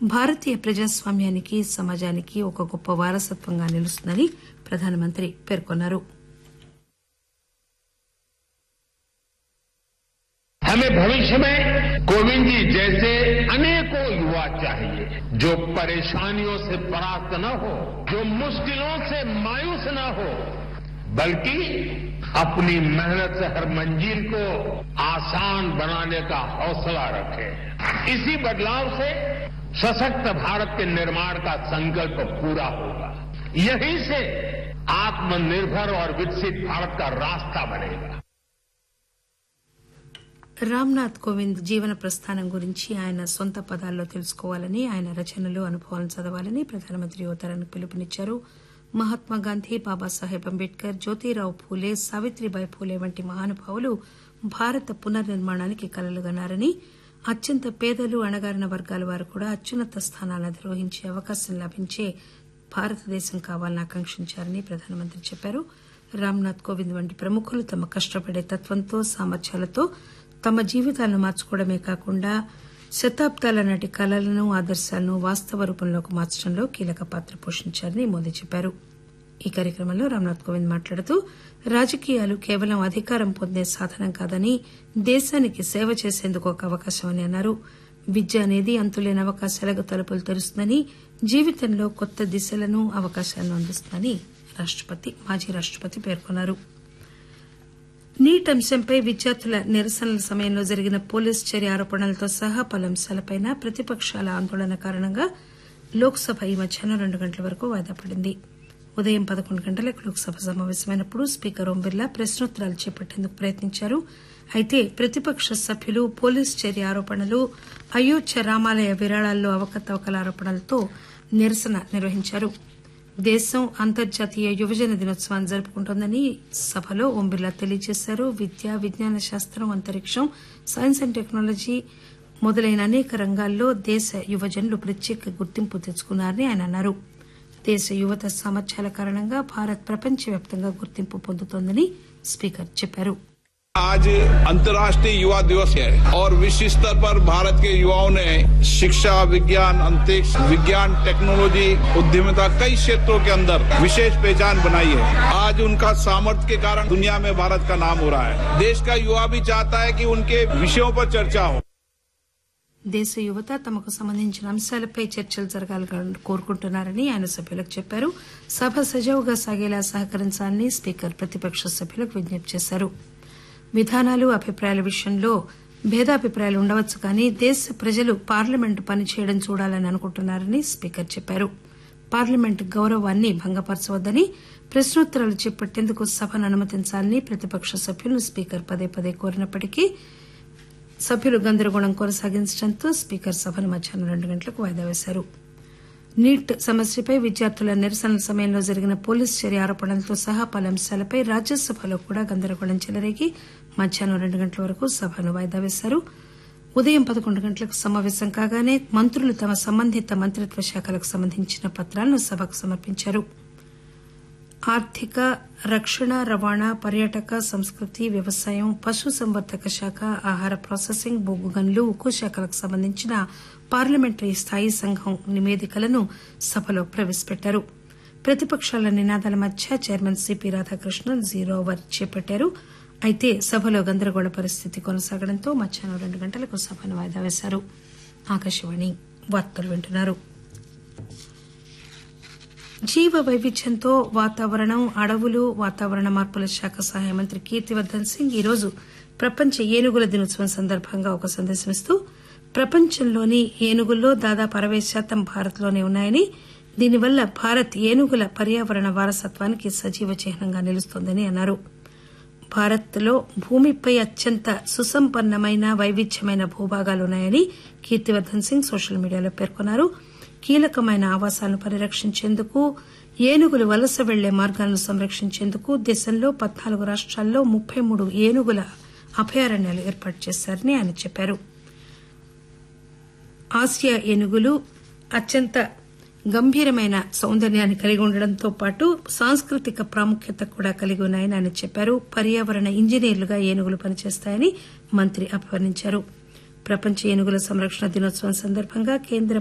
భారతీయ ప్రజాస్వామ్యానికి సమాజానికి ఒక గొప్ప వారసత్వంగా నిలుస్తుందని ప్రధానమంత్రి పేర్కొన్నారు. हमें भविष्य में कोविंद जी जैसे अनेकों युवा चाहिए जो परेशानियों से परास्त न हो, जो मुश्किलों से मायूस न हो, बल्कि अपनी मेहनत से हर मंजिल को आसान बनाने का हौसला रखे. इसी बदलाव से सशक्त भारत के निर्माण का संकल्प पूरा होगा. यहीं से आत्मनिर्भर और विकसित भारत का रास्ता बनेगा. రామ్నాథ్ కోవింద్ జీవన ప్రస్థానం గురించి ఆయన సొంత పదాల్లో తెలుసుకోవాలని, ఆయన రచనలు, అనుభవాలను చదవాలని ప్రధానమంత్రి యువతరానికి పిలుపునిచ్చారు. మహాత్మాగాంధీ, బాబాసాహెబ్ అంబేద్కర్, జ్యోతిరావు ఫూలే, సావిత్రిబాయి ఫూలే వంటి మహానుభావులు భారత పునర్నిర్మాణానికి కలలుగన్నారని, అత్యంత పేదలు, అణగారిన వర్గాల వారు కూడా అత్యున్నత స్థానాలను అధిరోహించే అవకాశం లభించే భారతదేశం కావాలని ఆకాంక్షించారని ప్రధానమంత్రి చెప్పారు. రామ్నాథ్ కోవింద్ వంటి ప్రముఖులు తమ కష్టపడే తత్వంతో, సామర్థ్యాలతో తమ జీవితాలను మార్చుకోవడమే కాకుండా శతాబ్దాల నాటి కలలను, ఆదర్శాలను వాస్తవ రూపంలోకి మార్చడంలో కీలక పాత్ర పోషించారని మోదీ చెప్పారు. ఈ కార్యక్రమంలో రామ్నాథ్ కోవింద్ మాట్లాడుతూ రాజకీయాలు కేవలం అధికారం పొందే సాధనం కాదని, దేశానికి సేవ చేసేందుకు ఒక అవకాశం అని అన్నారు. విద్య అనేది అంతులేని అవకాశాలకు తలుపులు తెరుస్తుందని, జీవితంలో కొత్త దిశలను, అవకాశాలను అందిస్తుందని మాజీ రాష్టపతి పేర్కొన్నారు. నీట్ అంశంపై విద్యార్థుల నిరసనల సమయంలో జరిగిన పోలీసు చర్య ఆరోపణలతో సహా పలు అంశాలపై ప్రతిపక్షాల ఆందోళన కారణంగా లోక్సభ ఈ మధ్యాహ్నం 2 గంటల వరకు వాయిదా పడింది. ఉదయం 11 గంటలకు లోక్సభ సమావేశమైనప్పుడు స్పీకర్ ఓం బిర్లా ప్రశ్నోత్తరాలు చేపట్టేందుకు ప్రయత్నించారు. అయితే ప్రతిపక్ష సభ్యులు పోలీసు చర్య ఆరోపణలు, అయోధ్య రామాలయ విరాళాల్లో అవకతవకల ఆరోపణలతో నిరసన నిర్వహించారు. దేశం అంతర్జాతీయ యువజన దినోత్సవాన్ని జరుపుకుంటోందని సభలో ఓం బిర్లా తెలియజేశారు. విద్య, విజ్ఞాన శాస్త్రం, అంతరిక్షం, సైన్స్ అండ్ టెక్నాలజీ మొదలైన అనేక రంగాల్లో దేశ యువజనులు ప్రత్యేక గుర్తింపు తెచ్చుకున్నారని ఆయన అన్నారు. దేశ యువత సామర్థ్యాల కారణంగా భారత్ ప్రపంచవ్యాప్తంగా గుర్తింపు పొందుతోందని స్పీకర్ చెప్పారు. आज अंतर्राष्ट्रीय युवा दिवस है और विश्व स्तर पर भारत के युवाओं ने शिक्षा, विज्ञान, अंतरिक्ष, विज्ञान, टेक्नोलॉजी, उद्यमिता कई क्षेत्रों के अंदर विशेष पहचान बनाई है. आज उनका सामर्थ्य के कारण दुनिया में भारत का नाम हो रहा है. देश का युवा भी चाहता है कि उनके विषयों पर चर्चा हो. దేశ యువత తమకు సంబంధించిన అంశాలపై చర్చలు జరగాలని కోరుకుంటున్నారని ఆయన సభ్యులకు చెప్పారు. సభ సజావుగా సాగేలా సహకరించాలని స్పీకర్ ప్రతిపక్ష సభ్యులకు విజ్ఞప్తి చేశారు. విధానాలు, అభిప్రాయాల విషయంలో భేదాభిప్రాయాలు ఉండవచ్చు కానీ దేశ ప్రజలు పార్లమెంటు పనిచేయడం చూడాలని అనుకుంటున్నారని స్పీకర్ చెప్పారు. పార్లమెంటు గౌరవాన్ని భంగపరచవద్దని, ప్రశ్నోత్తరాలు చేపట్టేందుకు సభను అనుమతించాలని ప్రతిపక్ష సభ్యులను స్పీకర్ పదే కోరినప్పటికీ సభ్యులు గందరగోళం కొనసాగించడంతో స్పీకర్ సభను మధ్యాహ్నం 2 గంటలకు వాయిదా వేశారు. నీట్ సమస్యపై విద్యార్థుల నిరసనల సమయంలో జరిగిన పోలీసు చర్య ఆరోపణలతో సహా పలు అంశాలపై రాజ్యసభలో కూడా గందరగోళం చెలరేగి మధ్యాహ్నం 2 గంటల వరకు సభను వాయిదా వేశారు. ఉదయం 11 గంటలకు సమావేశం కాగానే మంత్రులు తమ సంబంధిత మంత్రిత్వ శాఖలకు సంబంధించిన పత్రాలను సభకు సమర్పించారు. ఆర్థిక, రక్షణ, రవాణా, పర్యాటక, సంస్కృతి, వ్యవసాయం, పశుసంవర్ధక శాఖ, ఆహార ప్రాసెసింగ్, బొగ్గు గనులు, ఉక్కు శాఖలకు సంబంధించిన పార్లమెంటరీ స్థాయీ సంఘం నివేదికలను సభలో ప్రవేశపెట్టారు. ప్రతిపక్షాల నినాదాల మధ్య chairman CP Radhakrishnan zero over చేపట్టారు. అయితే సభలో గందరగోళ పరిస్థితి కొనసాగడంతో మధ్యాహ్నం 2 గంటలకు సభను వాయిదా వేశారు. ఆకాశవాణి వార్తలు వింటున్నారు. జీవ వైవిధ్యంతో వాతావరణం, అడవులు, వాతావరణ మార్పుల శాఖ సహాయ మంత్రి కీర్తివర్దన్ సింగ్ ఈరోజు ప్రపంచ ఏనుగుల దినోత్సవం సందర్భంగా ఒక సందేశం ఇస్తూ ప్రపంచంలోని ఏనుగుల్లో దాదాపు 60% భారత్లోనే ఉన్నాయని, దీనివల్ల భారత్ ఏనుగుల పర్యావరణ వారసత్వానికి సజీవ చిహ్నంగా నిలుస్తోందని అన్నారు. భారత్లో భూమిపై అత్యంత సుసంపన్నమైన, వైవిధ్యమైన భూభాగాలున్నాయని కీర్తివర్దన్ సింగ్ సోషల్ మీడియాలో పేర్కొన్నారు. కీలకమైన ఆవాసాలను పరిరక్షించేందుకు, ఏనుగులు వలస వెళ్లే మార్గాలను సంరక్షించేందుకు దేశంలో 14 రాష్ట్రాల్లో 33 ఏనుగుల అభయారణ్యాలు ఏర్పాటు చేశారని ఆయన చెప్పారు. ఆసియా ఏనుగులు అత్యంత గంభీరమైన సౌందర్యాన్ని కలిగి ఉండడంతో పాటు సాంస్కృతిక ప్రాముఖ్యత కూడా కలిగి ఉన్నాయని ఆయన చెప్పారు. పర్యావరణ ఇంజనీర్లుగా ఏనుగులు పనిచేస్తాయని మంత్రి అభివర్ణించారు. ప్రపంచ ఏనుగుల సంరక్షణ దినోత్సవం సందర్భంగా కేంద్ర